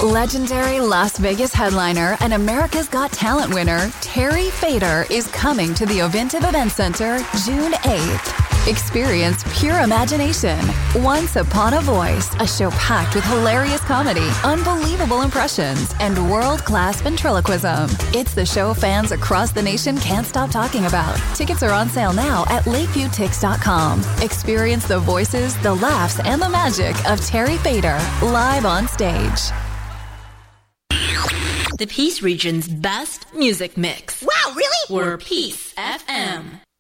Legendary Las Vegas headliner and America's Got Talent winner, Terry Fator, is coming to the Ovintiv Event Center June 8th. Experience pure imagination. Once Upon a Voice, a show packed with hilarious comedy, unbelievable impressions, and world-class ventriloquism. It's the show fans across the nation can't stop talking about. Tickets are on sale now at LakeviewTix.com. Experience the voices, the laughs, and the magic of Terry Fator live on stage. The Peace Region's best music mix. Wow, really? We're Peace FM.